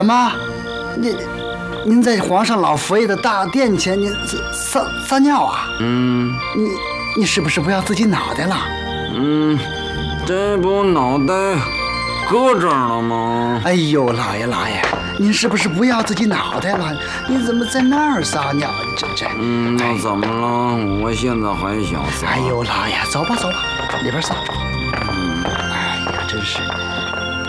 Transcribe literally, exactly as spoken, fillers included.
妈，您您在皇上老佛爷的大殿前，您撒撒尿啊？ 嗯， 你你是不是不要自己脑袋了？ 嗯，这不脑袋搁这儿了吗？ 哎呦，老爷老爷，您是不是不要自己脑袋了？你怎么在那儿撒尿？这这…… 嗯，那怎么了？我现在还想撒。 哎呦，老爷，走吧走吧，里边撒。嗯，哎呀，真是。